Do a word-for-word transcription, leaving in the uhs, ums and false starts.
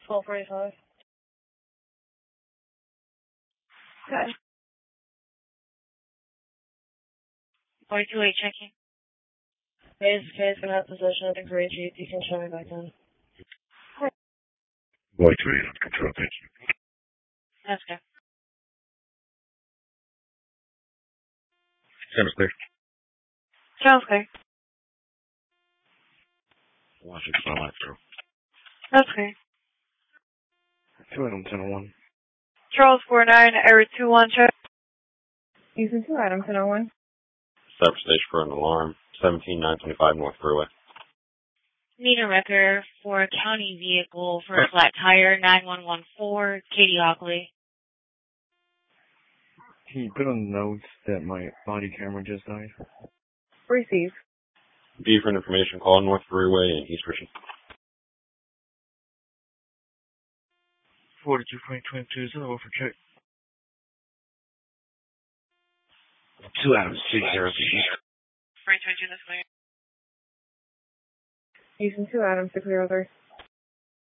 twelve forty-five. Okay. forty-two eight checking. Case, case, gonna have possession of the gray Jeep. You can show me back in. forty-two eight on control, thank you. That's good. Sounds clear. Sounds clear. one six five nine zero. That's clear. two Adam ten oh one. Charles four nine, error two one, check. Houston two Adam ten oh one. Cyber station for an alarm. seventeen nine twenty-five North Freeway. Need a record for a county vehicle for a flat tire, nine one one four, Katie Hockley. Can you put on the notes that my body camera just died? Receive. B for information, call North Freeway and East Richmond. forty-two point two two is over for check. two Adam six zero six. three twenty-two, that's clear. Houston two Adam six zero three.